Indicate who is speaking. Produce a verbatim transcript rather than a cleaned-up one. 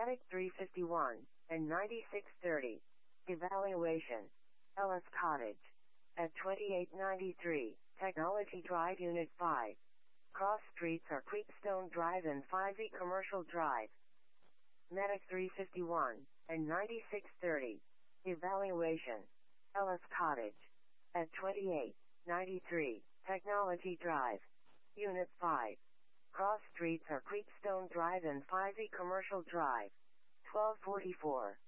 Speaker 1: Medic three fifty-one, and ninety-six thirty. Evaluation. Ellis Cottage. At twenty-eight ninety-three, Technology Drive Unit five. Cross streets are Creekstone Drive and five E Commercial Drive. Medic three fifty-one, and ninety-six thirty. Evaluation. Ellis Cottage. At twenty-eight ninety-three, Technology Drive. Unit five. Cross streets are Creekstone Drive and five E Commercial Drive. twelve forty-four.